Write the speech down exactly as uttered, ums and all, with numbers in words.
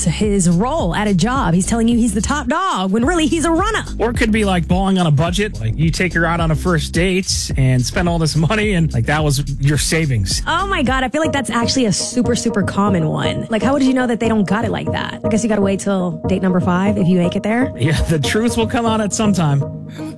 his role at a job. He's telling you he's the top dog when really he's a runner. Or it could be like balling on a budget. Like you take her out on a first date and spend all this money and like that was your savings. Oh my God, I feel like that's actually a super, super common one. Like, how would you know that they don't got it like that? I guess you got to wait till date number five if you make it there. Yeah, the truth will come out at some time.